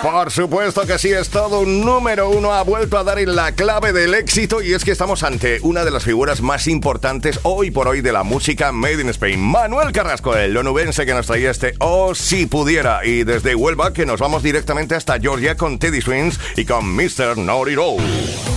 Por supuesto que sí, es todo un número uno. Ha vuelto a dar en la clave del éxito y es que estamos ante una de las figuras más importantes hoy por hoy de la música Made in Spain. Manuel Carrasco, el onubense que nos traía este Oh Si Pudiera. Y desde Huelva que nos vamos directamente hasta Georgia con Teddy Swims y con Mr. Naughty Roll.